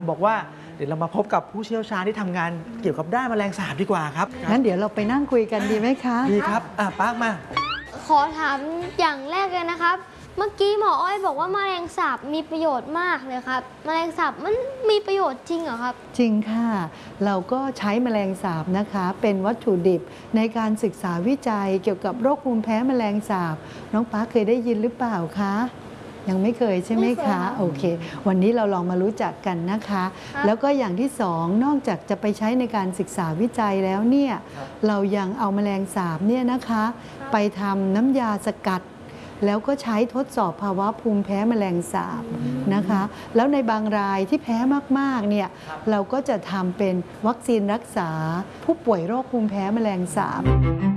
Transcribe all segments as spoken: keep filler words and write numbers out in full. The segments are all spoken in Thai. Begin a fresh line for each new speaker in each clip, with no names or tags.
บอกว่าเดี๋ยวเรามาพบกับผู้เชี่ยวชาญที่ทำงานเกี่ยวกับด้านแมลงสาบดีกว่าครับ
งั้นเดี๋ยวเราไปนั่งคุยกันดีไหมคะ
ดีครับอ่ะป้ามา
ขอถามอย่างแรกเลยนะครับ เมื่อกี้หมออ้อยบอกว่าแมลงสาบมีประโยชน์มากเลยครับแมลงสาบมันมีประโยชน์จริงเหรอครับ
จริงค่ะเราก็ใช้แมลงสาบนะคะเป็นวัตถุดิบในการศึกษาวิจัยเกี่ยวกับโรคภูมิแพ้แมลงสาบน้องป้าเคยได้ยินหรือเปล่าคะยังไม่เคยใช่ไหมคะโอเควันนี้เราลองมารู้จักกันนะคะแล้วก็อย่างที่สองนอกจากจะไปใช้ในการศึกษาวิจัยแล้วเนี่ยเรายังเอาแมลงสาบเนี่ยนะคะไปทำน้ำยาสกัดแล้วก็ใช้ทดสอบภาวะภูมิแพ้แมลงสาบนะคะแล้วในบางรายที่แพ้มากๆเนี่ยเราก็จะทำเป็นวัคซีนรักษาผู้ป่วยโรคภูมิแพ้แมลงสาบ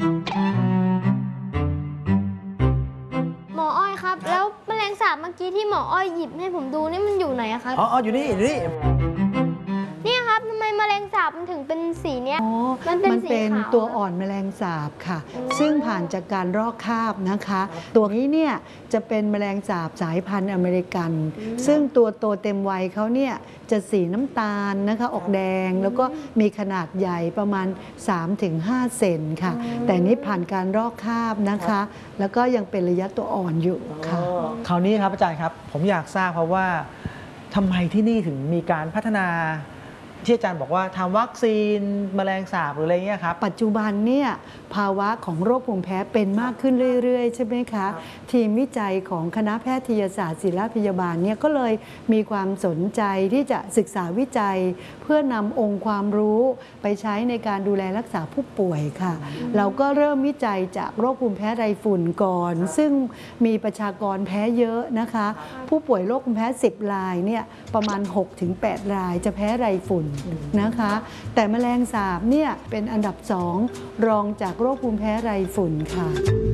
หมออ้อยครับแล้วแมลงสาบเมื่อกี้ที่หมออ้อยหยิบให้ผมดูนี่มันอยู่ไหนครับ
อ๋ออยู่นี่อยู่นี่
เนี่ยครับทำไมแมลงสาบมันถึงเป็นสีเนี้ย
มันเป็นสีขาวตัวอ่อนแมลงสาบค่ะซึ่งผ่านจากการรอกคราบนะคะตัวนี้เนี่ยจะเป็นแมลงสาบสายพันธุ์อเมริกันซึ่งตัวโตเต็มวัยเขาเนี่ยจะสีน้ำตาลนะคะออกแดงแล้วก็มีขนาดใหญ่ประมาณ สามถึงห้า เซนค่ะแต่นี้ผ่านการรอกคราบนะคะแล้วก็ยังเป็นระยะตัวอ่อนอยู่ค่ะ
คราวนี้ครับอาจารย์ครับผมอยากทราบเพราะว่าทำไมที่นี่ถึงมีการพัฒนาที่อาจารย์บอกว่าทำวัคซีนแมลงสาบหรืออะไรเงี้ยครับ
ปัจจุบันเนี่ยภาวะของโรคภูมิแพ้เป็นมากขึ้นเรื่อยๆใช่ไหมคะทีมวิจัยของคณะแพทยศาสตร์ศิริราชพยาบาลเนี่ยก็เลยมีความสนใจที่จะศึกษาวิจัยเพื่อนำองค์ความรู้ไปใช้ในการดูแลรักษาผู้ป่วยค่ะเราก็เริ่มวิจัยจากโรคภูมิแพ้ไรฝุ่นก่อนซึ่งมีประชากรแพ้เยอะนะคะผู้ป่วยโรคภูมิแพ้สิบรายเนี่ยประมาณ หกถึงแปด รายจะแพ้ไรฝุ่นนะคะแต่แมลงสาบเนี่ยเป็นอันดับสองรองจากโรคภูมิแพ้ไรฝุ่นค่ะ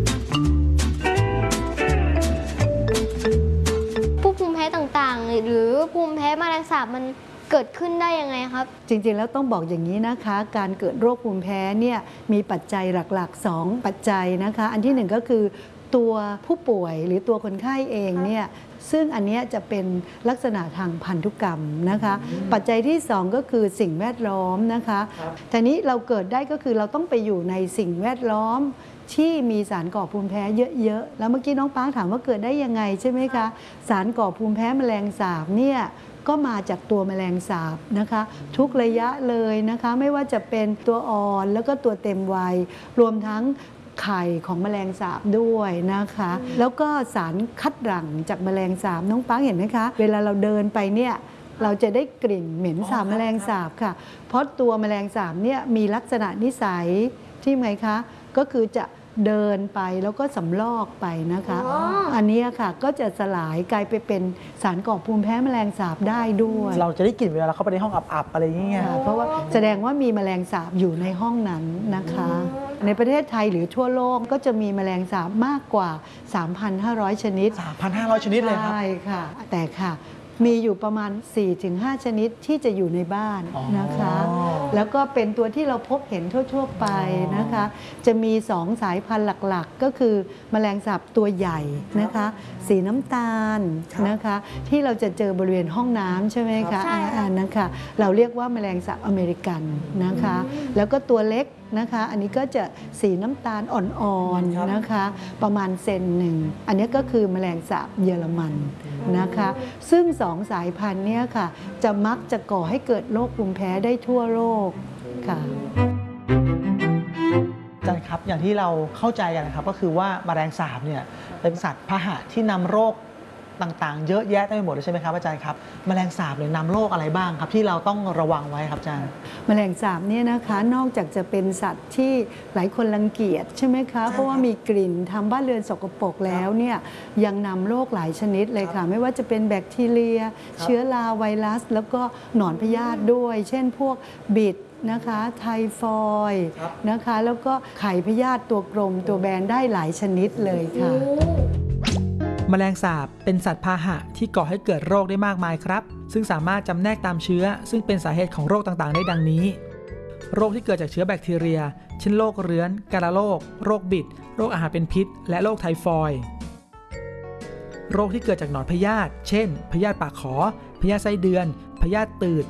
ผู้ภูมิแพ้ต่างๆหรือภูมิแพ้แมลงสาบมันเกิดขึ้นได้ยังไงครับ
จริงๆแล้วต้องบอกอย่างนี้นะคะการเกิดโรคภูมิแพ้เนี่ยมีปัจจัยหลักๆสองปัจจัยนะคะอันที่หนึ่งก็คือตัวผู้ป่วยหรือตัวคนไข้เองเนี่ยซึ่งอันนี้จะเป็นลักษณะทางพันธุกรรมนะคะปัจจัยที่สองก็คือสิ่งแวดล้อมนะคะทีนี้เราเกิดได้ก็คือเราต้องไปอยู่ในสิ่งแวดล้อมที่มีสารก่อภูมิแพ้เยอะๆแล้วเมื่อกี้น้องป้าถามว่าเกิดได้ยังไงใช่ไหมคะสารก่อภูมิแพ้แมลงสาบเนี่ยก็มาจากตัวแมลงสาบนะคะทุกระยะเลยนะคะไม่ว่าจะเป็นตัวอ่อนแล้วก็ตัวเต็มวัยรวมทั้งไข่ของแมลงสาบด้วยนะคะแล้วก็สารคัดหลั่งจากแมลงสาบน้องปังเห็นไหมคะเวลาเราเดินไปเนี่ยเราจะได้กลิ่นเหม็นสาบแมลงสาบค่ะเพราะตัวแมลงสาบเนี่ยมีลักษณะนิสัยที่ไงคะก็คือจะเดินไปแล้วก็สำลอกไปนะคะ อ, อันนี้ค่ะก็จะสลายกลายไปเป็นสารก่อภูมิแพ้แมลงสาบได้ด้วย
เราจะได้กลิ่นเวลาเราเข้าไปในห้องอับๆอะไรอย่างเงี้ย
เพราะว่าแสดงว่ามีแมลงสาบอยู่ในห้องนั้นนะคะในประเทศไทยหรือทั่วโลกก็จะมีแมลงสาบมากกว่า สามพันห้าร้อย ชนิด
สามพันห้าร้อย ชนิดเลยครับ
ใช่ค่ะแต่ค่ะมีอยู่ประมาณ สี่ถึงห้า ชนิดที่จะอยู่ในบ้านนะคะแล้วก็เป็นตัวที่เราพบเห็นทั่วๆไปนะคะจะมีสองสายพันธุ์หลักๆก็คือแมลงสาบตัวใหญ่นะคะสีน้ำตาลนะคะที่เราจะเจอบริเวณห้องน้ำใช่ไหมคะอันนั้นค่ะเราเรียกว่าแมลงสาบอเมริกันนะคะแล้วก็ตัวเล็กนะคะอันนี้ก็จะสีน้ำตาลอ่อนๆนะคะประมาณเซนหนึ่งอันนี้ก็คือแมลงสาบเยอรมันนะคะซึ่งสองสายพันธุ์นี้ค่ะจะมักจะก่อให้เกิดโรคภูมิแพ้ได้ทั่วโลกค่ะ
อาจารย์ครับอย่างที่เราเข้าใจกันนะครับก็คือว่าแมลงสาบเนี่ยเป็นสัตว์พาหะที่นำโรคต่างๆเยอะแยะเต็มไปหมดเลยใช่ไหมครับอาจารย์ครับแมลงสาบเลยนำโรคอะไรบ้างครับที่เราต้องระวังไว้ครับอาจารย์
แมลงสาบเนี่ยนะคะนอกจากจะเป็นสัตว์ที่หลายคนรังเกียจใช่ไหมคะเพราะว่ามีกลิ่นทำบ้านเรือนสกปรกแล้วเนี่ยยังนำโรคหลายชนิดเลยค่ะไม่ว่าจะเป็นแบคทีเรียเชื้อราไวรัสแล้วก็หนอนพยาธิด้วยเช่นพวกบิดนะคะไทฟอยด์นะคะแล้วก็ไข่พยาธิตัวกลมตัวแบนได้หลายชนิดเลยค่ะ
แมลงสาบเป็นสัตว์พาหะที่ก่อให้เกิดโรคได้มากมายครับซึ่งสามารถจำแนกตามเชื้อซึ่งเป็นสาเหตุของโรคต่างๆได้ดังนี้โรคที่เกิดจากเชื้อแบคทีเรียเช่นโรคเรื้อนกาฬโรคโรคบิดโรคอาหารเป็นพิษและโรคไทฟอยด์โรคที่เกิดจากหนอนพยาธิเช่นพยาธิปากขอพยาธิไส้เดือนพยาธิตืด